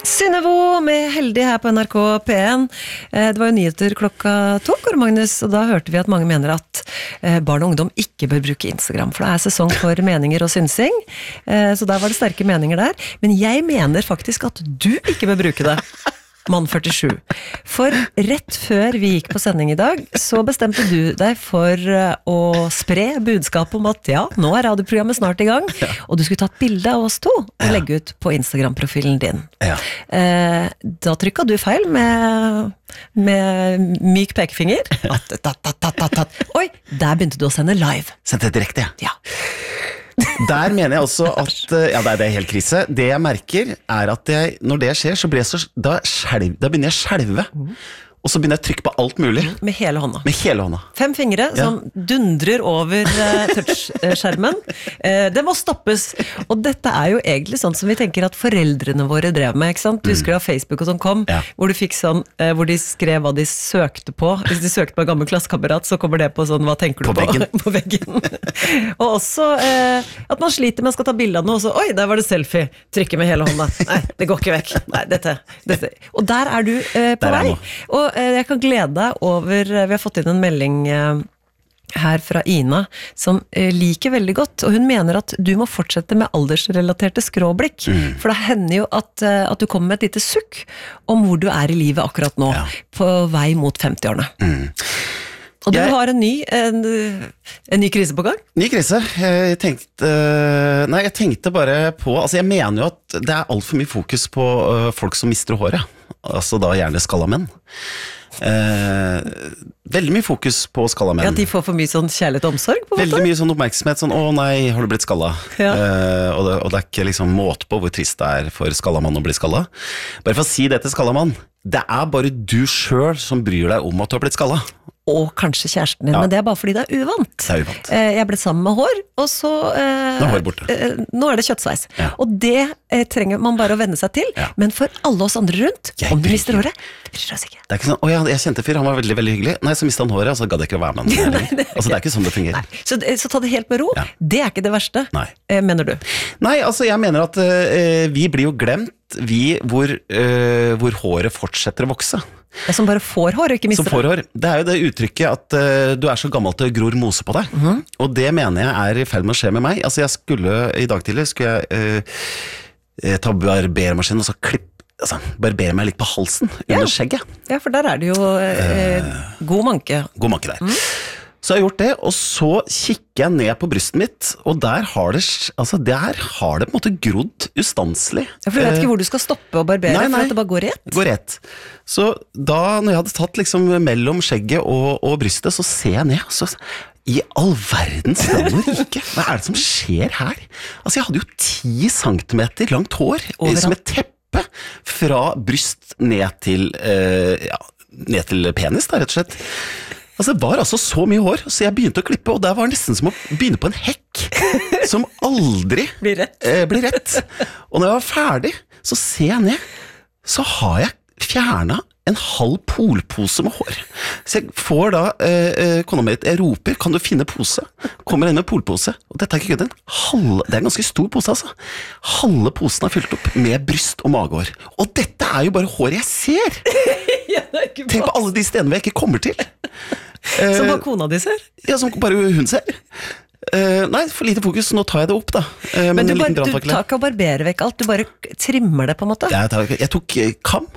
Synnøve med Heldig her på NRK P1. Det var jo nyheter klokka 2, Kåre Magnus, og da hørte vi at mange mener at barn og ungdom ikke bør bruke Instagram, for det sesong for meninger og synsing, så der var det sterke meninger der. Men jeg mener faktisk at du ikke bør bruke det. Mann 47. For rett før vi gikk på sending i dag, så bestemte du deg for å spre budskap om at ja, nå radioprogrammet snart i gang, og du skulle ta et bilde av oss to og legge ut på Instagram-profilen din. Ja. Da trykket du feil med myk pekefinger. Oi, der begynte du å sende live. Sendte direkte, Ja. Der mener jeg også at det er helt krise. Det jeg merker at når det skjer, så blir jeg da begynner jeg å skjelve. Og så begynner jeg å trykke på alt mulig. Med hele hånda. Med hele hånda. 5 fingre som dundrer over touchskjermen. Det må stoppes. Og dette jo egentlig sånn som vi tenker at foreldrene våre drev med, ikke sant? Du husker da Facebook og sånn kom, hvor du fikk sånn, hvor de skrev hva de søkte på. Hvis de søkte på en gammel klassekamerat, så kommer det på sånn, hva tenker du på? På veggen. Og også at man sliter med å skal ta bilder av noe, og så, oi, der var det selfie. Trykke med hele hånda. Nei, det går ikke vekk. Nei, dette. Og der du på vei. Og jeg kan glede deg over, vi har fått inn en melding her fra Ina, som liker veldig godt, og hun mener at du må fortsette med aldersrelaterte skråblikk, for det hender jo at du kommer med et lite sukk om hvor du i livet akkurat nå, på vei mot 50-årene. Og du har en ny krise på gang? Ny krise. Jeg tenkte bare på, altså jeg mener jo at det alt for mye fokus på folk som mister håret, altså da gjerne skalla menn. Veldig mye fokus på skalla menn. Ja, de får for mye sånn kjærlighet og omsorg på en måte? Veldig mye sånn oppmerksomhet, sånn, å nei, har du blitt skalla? Og det ikke liksom måte på hvor trist det for skalla mann å bli skalla. Bare for å si det til skalla mann, det bare du selv som bryr deg om at du har blitt skalla. Og kanskje kjæresten din, men det bare fordi det uvant. Det uvant. Jeg ble sammen med hår, og så nå hår borte. Nå det kjøttsveis. Og det trenger man bare å venne seg til, men for alle oss andre rundt, om du mister håret, det bryr oss ikke. Det ikke sånn, jeg kjente fyr, han var veldig, veldig hyggelig. Nei, så mistet han håret, og så gadd jeg ikke å være med han. Altså, det ikke sånn det fungerer. Så ta det helt med ro. Det ikke det verste, mener du? Nei, altså, jeg mener at vi blir jo glemt, hvor håret fortsetter å vokse. Som bare får hår, ikke mister det. Som får hår. Det jo det uttrykket at du så gammel at det gror mose på deg. Og det mener jeg i ferd med å skje med meg. Altså i dag tidlig skulle jeg ta barbermaskinen og så barbere meg litt på halsen under skjegget. Ja, for der det jo god manke. God manke der. Så jeg har gjort det, og så kikker jeg ned på brystet mitt, og der har det på en måte grodd ustanselig. Ja, for du vet ikke hvor du skal stoppe og barbere, for at det bare går rett? Går rett. Så da, når jeg hadde tatt liksom mellom skjegget og brystet, så ser jeg ned, så i all verdens land og rike, hva det som skjer her? Altså, jeg hadde jo 10 centimeter langt hår, som et teppe fra bryst ned til penis, da, rett og slett. Altså, det var så mye hår, så jeg begynte å klippe, og det var nesten som å begynne på en hekk, som aldri blir rett. Og når jeg var ferdig, så ser jeg ned, så har jeg fjernet en halv polpose med hår. Så jeg får da, kona mi, jeg roper, kan du finne pose? Kommer inn med polpose, og dette ikke kødden. Det en ganske stor pose, altså. Halve posen fylt opp med bryst og magehår. Og dette jo bare hår jeg ser! Tenk på alle de stedene jeg ikke kommer til. Som bare kona di ser? Ja, som bare hun ser. Nei, for lite fokus, nå tar jeg det opp da. Men du tar ikke å barbere vekk alt, du bare trimmer det på en måte? Jeg tok kam,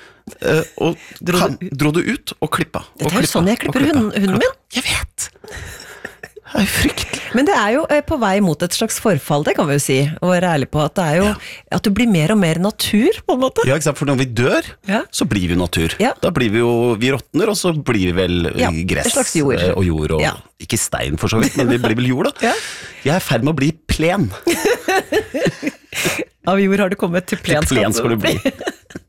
og dro det ut og klippa. Dette jo sånn jeg klipper hunden min. Jeg vet. Det fryktelig. Men det jo på vei mot et slags forfall, det kan vi jo si, og være ærlig på at det jo at du blir mer og mer natur, på en måte. Ja, ikke sant, for når vi dør, så blir vi natur. Da blir vi råtner, og så blir vi vel gress et slags jord. Og jord, og ikke stein for så vidt, men vi blir vel jord da. Jeg i ferd med å bli plen. Av jord har du kommet til plen. Til plen skal du bli.